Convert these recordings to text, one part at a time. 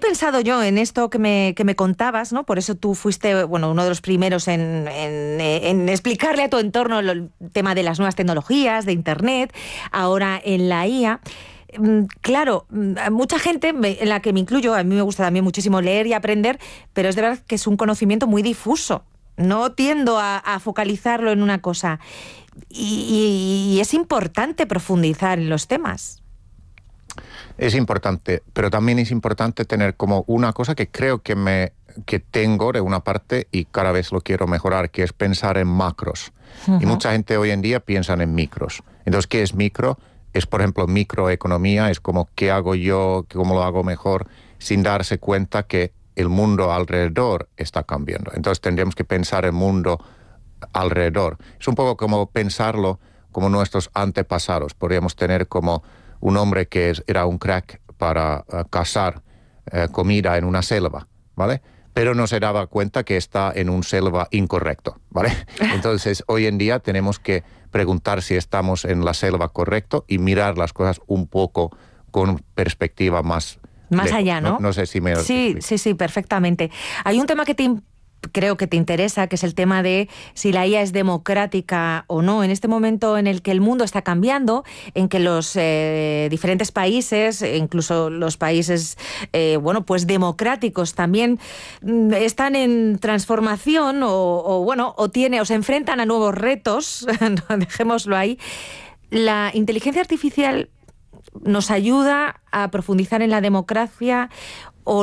pensado yo en esto que me contabas, ¿no? Por eso tú fuiste, bueno, uno de los primeros en explicarle a tu entorno el tema de las nuevas tecnologías, de Internet, ahora en la IA. Claro, mucha gente, en la que me incluyo, a mí me gusta también muchísimo leer y aprender, pero es de verdad que es un conocimiento muy difuso. No tiendo a focalizarlo en una cosa. Y es importante profundizar en los temas. Es importante, pero también es importante tener como una cosa que creo que tengo de una parte y cada vez lo quiero mejorar, que es pensar en macros. Y mucha gente hoy en día piensa en micros. Entonces, ¿qué es micro? Es, por ejemplo, microeconomía, es como qué hago yo, cómo lo hago mejor, sin darse cuenta que el mundo alrededor está cambiando. Entonces tendríamos que pensar el mundo alrededor. Es un poco como pensarlo como nuestros antepasados. Podríamos tener como un hombre que era un crack para cazar comida en una selva, ¿vale? Pero no se daba cuenta que está en un selva incorrecto, ¿vale? Entonces, hoy en día tenemos que preguntar si estamos en la selva correcto y mirar las cosas un poco con perspectiva más lejos. Allá, ¿no? No sé si me... Sí, perfectamente. Hay un tema que creo que te interesa, que es el tema de si la IA es democrática o no. En este momento en el que el mundo está cambiando, en que los diferentes países, incluso los países pues democráticos también están en transformación o se enfrentan a nuevos retos, dejémoslo ahí. La inteligencia artificial nos ayuda a profundizar en la democracia o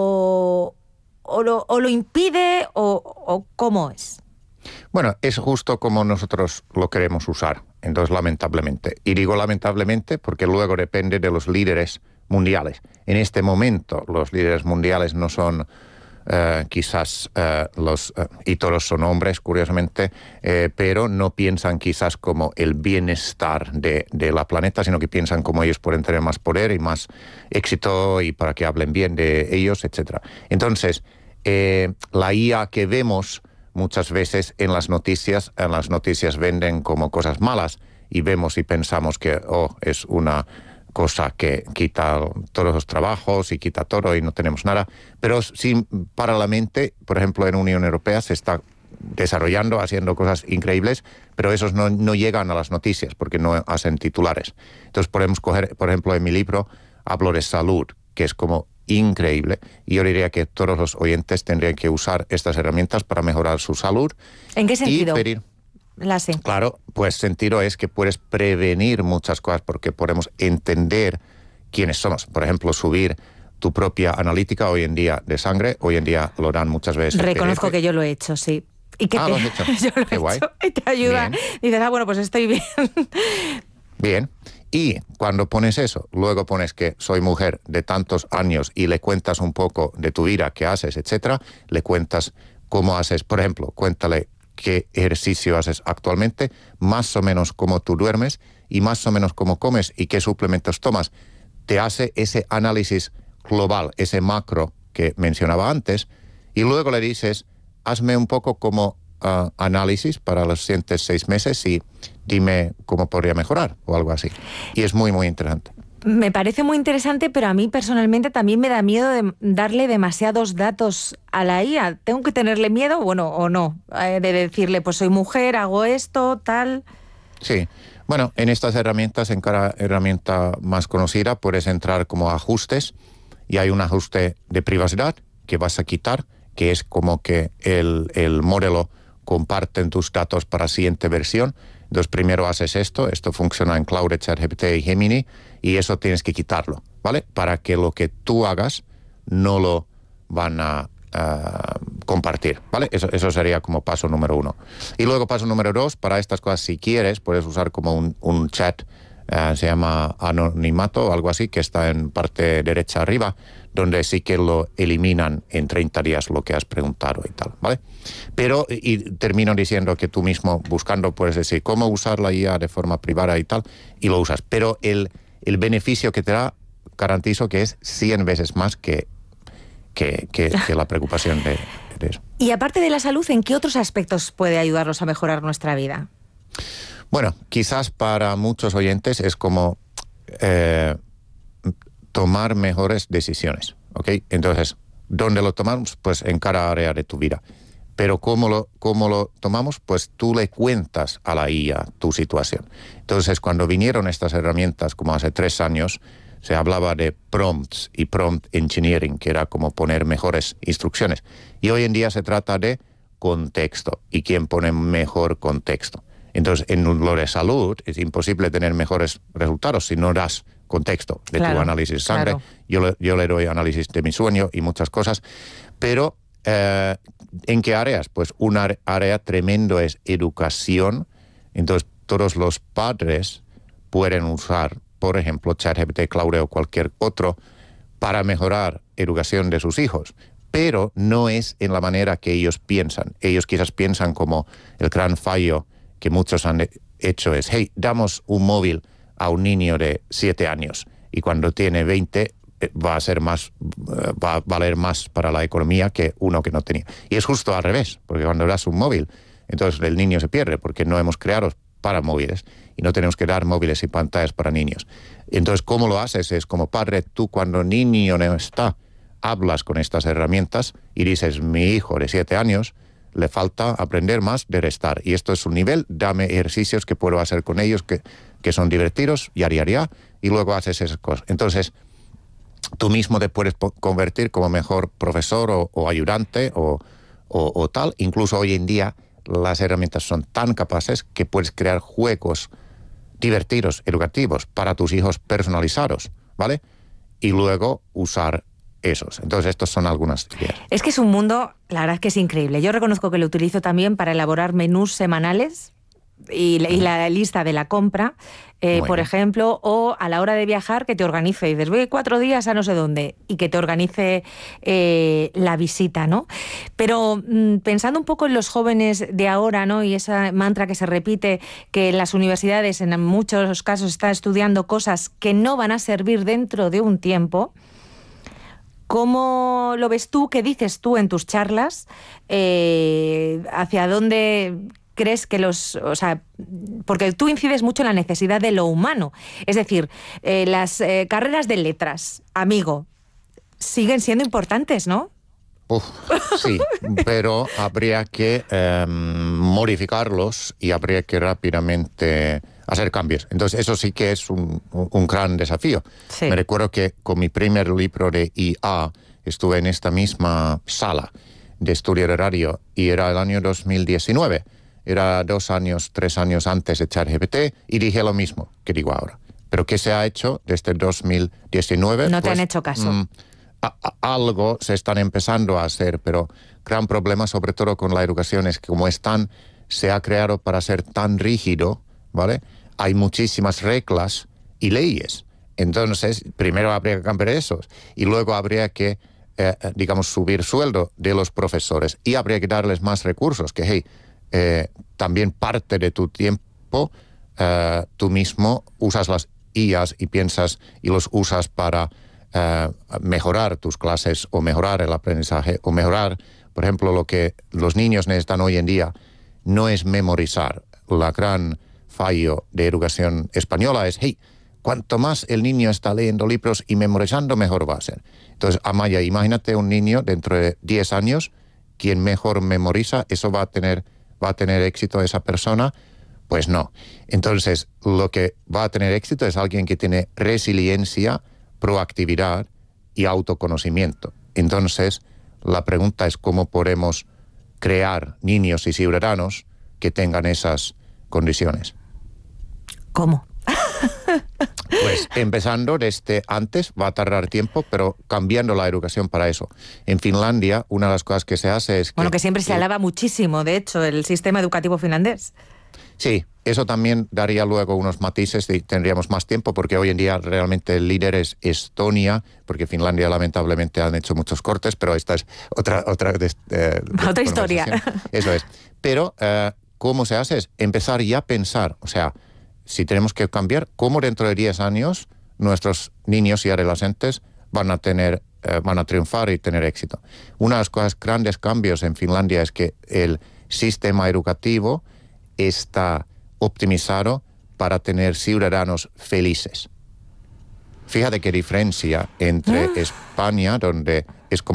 lo impide o cómo es. Bueno, es justo como nosotros lo queremos usar, entonces lamentablemente. Y digo lamentablemente porque luego depende de los líderes mundiales. En este momento los líderes mundiales no son quizás y todos son hombres, curiosamente, pero no piensan quizás como el bienestar de la planeta, sino que piensan como ellos pueden tener más poder y más éxito y para que hablen bien de ellos, etc. Entonces, la IA que vemos muchas veces en las noticias venden como cosas malas y vemos y pensamos que es una cosa que quita todos los trabajos y quita todo y no tenemos nada. Pero sí, paralelamente, por ejemplo, en Unión Europea se está desarrollando, haciendo cosas increíbles, pero esos no llegan a las noticias porque no hacen titulares. Entonces podemos coger, por ejemplo, en mi libro hablo de salud, que es como increíble. Y yo diría que todos los oyentes tendrían que usar estas herramientas para mejorar su salud. ¿En qué sentido? Y pedir... Claro, pues sentido es que puedes prevenir muchas cosas porque podemos entender quiénes somos. Por ejemplo, subir tu propia analítica hoy en día de sangre, hoy en día lo dan muchas veces. Reconozco que yo lo he hecho, sí. ¿Y qué lo has hecho? Yo lo he hecho. Y te ayuda. Bien. Dices, pues estoy bien. Bien. Y cuando pones eso, luego pones que soy mujer de tantos años y le cuentas un poco de tu vida, qué haces, etcétera, le cuentas cómo haces, por ejemplo, cuéntale qué ejercicio haces actualmente, más o menos cómo tú duermes y más o menos cómo comes y qué suplementos tomas. Te hace ese análisis global, ese macro que mencionaba antes, y luego le dices, hazme un poco como análisis para los siguientes 6 meses y dime cómo podría mejorar o algo así. Y es muy, muy interesante. Me parece muy interesante, pero a mí personalmente también me da miedo de darle demasiados datos a la IA. ¿Tengo que tenerle miedo, o no? De decirle, pues soy mujer, hago esto, tal... Sí. Bueno, en estas herramientas, en cada herramienta más conocida, puedes entrar como ajustes y hay un ajuste de privacidad que vas a quitar, que es como que el modelo comparte tus datos para la siguiente versión. Entonces, primero haces esto funciona en Cloud, ChatGPT y Gemini, y eso tienes que quitarlo, ¿vale? Para que lo que tú hagas no lo van a compartir, ¿vale? Eso sería como paso número 1. Y luego paso número 2, para estas cosas, si quieres, puedes usar como un chat, se llama anonimato o algo así, que está en parte derecha arriba, donde sí que lo eliminan en 30 días lo que has preguntado y tal, ¿vale? Pero, y termino diciendo que tú mismo buscando puedes decir cómo usar la IA de forma privada y tal, y lo usas. Pero el beneficio que te da, garantizo que es 100 veces más que la preocupación de eso. Y aparte de la salud, ¿en qué otros aspectos puede ayudarnos a mejorar nuestra vida? Bueno, quizás para muchos oyentes es como tomar mejores decisiones. ¿ok? Entonces, ¿dónde lo tomamos? Pues en cada área de tu vida. Pero ¿cómo lo tomamos? Pues tú le cuentas a la IA tu situación. Entonces, cuando vinieron estas herramientas, como hace 3 años, se hablaba de prompts y prompt engineering, que era como poner mejores instrucciones. Y hoy en día se trata de contexto y quién pone mejor contexto. Entonces, en lo de salud es imposible tener mejores resultados si no das contexto de tu análisis de sangre. Claro. Yo le doy análisis de mi sueño y muchas cosas. Pero, ¿en qué áreas? Pues una área tremendo es educación. Entonces, todos los padres pueden usar, por ejemplo, ChatGPT, Claude o cualquier otro, para mejorar educación de sus hijos. Pero no es en la manera que ellos piensan. Ellos quizás piensan como el gran fallo que muchos han hecho es, hey, damos un móvil a un niño de 7 años y cuando tiene 20 va a valer más para la economía que uno que no tenía. Y es justo al revés, porque cuando das un móvil, entonces el niño se pierde porque no hemos creado para móviles y no tenemos que dar móviles y pantallas para niños. Entonces, ¿cómo lo haces? Es como padre, tú cuando el niño no está, hablas con estas herramientas y dices, mi hijo de 7 años le falta aprender más de restar. Y esto es su nivel, dame ejercicios que puedo hacer con ellos que son divertidos, y luego haces esas cosas. Entonces, tú mismo te puedes convertir como mejor profesor o ayudante o tal. Incluso hoy en día las herramientas son tan capaces que puedes crear juegos divertidos, educativos, para tus hijos personalizados, ¿vale? Y luego usar esos. Entonces, estos son algunas ideas. Es que es un mundo, la verdad es que es increíble. Yo reconozco que lo utilizo también para elaborar menús semanales y la lista de la compra, por ejemplo, o a la hora de viajar, que te organice. Y dices, voy 4 días a no sé dónde, y que te organice la visita, ¿no? Pero pensando un poco en los jóvenes de ahora, ¿no? Y esa mantra que se repite, que en las universidades en muchos casos están estudiando cosas que no van a servir dentro de un tiempo. ¿Cómo lo ves tú? ¿Qué dices tú en tus charlas? ¿Hacia dónde crees que porque tú incides mucho en la necesidad de lo humano? Es decir, las carreras de letras, amigo, siguen siendo importantes, ¿no? Sí, pero habría que modificarlos y habría que rápidamente hacer cambios. Entonces, eso sí que es un gran desafío. Sí. Me recuerdo que con mi primer libro de IA estuve en esta misma sala de estudio de radio y era el año 2019. Era 2 años, 3 años antes de ChatGPT y dije lo mismo que digo ahora. Pero ¿qué se ha hecho desde 2019? No te han hecho caso. Algo se están empezando a hacer, pero gran problema sobre todo con la educación es que como se ha creado para ser tan rígido, ¿vale? Hay muchísimas reglas y leyes. Entonces, primero habría que cambiar esos y luego habría que, subir sueldo de los profesores y habría que darles más recursos, que, hey, también parte de tu tiempo tú mismo usas las IAs y piensas y los usas para mejorar tus clases o mejorar el aprendizaje o mejorar, por ejemplo, lo que los niños necesitan hoy en día no es memorizar. La gran fallo de educación española es, hey, cuanto más el niño está leyendo libros y memorizando, mejor va a ser. Entonces, Amaya, imagínate un niño dentro de 10 años, quien mejor memoriza, ¿eso va a tener éxito esa persona? Pues no. Entonces, lo que va a tener éxito es alguien que tiene resiliencia, proactividad y autoconocimiento. Entonces, la pregunta es cómo podemos crear niños y ciudadanos que tengan esas condiciones. ¿Cómo? Pues empezando desde antes, va a tardar tiempo, pero cambiando la educación para eso. En Finlandia, una de las cosas que se hace es que... Bueno, que siempre se alaba muchísimo, de hecho, el sistema educativo finlandés. Sí, eso también daría luego unos matices y tendríamos más tiempo, porque hoy en día realmente el líder es Estonia, porque Finlandia lamentablemente han hecho muchos cortes, pero esta es otra historia. Eso es. Pero, ¿cómo se hace? Es empezar ya a pensar, o sea, si tenemos que cambiar, cómo dentro de 10 años nuestros niños y adolescentes van a triunfar y tener éxito. Una de las cosas, grandes cambios en Finlandia es que el sistema educativo está optimizado para tener ciudadanos felices. Fíjate qué diferencia entre España, donde